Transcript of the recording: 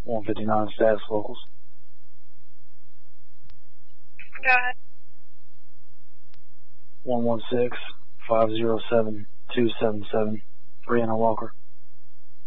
159 status locals. Go ahead. 116-507-277, Brianna Walker.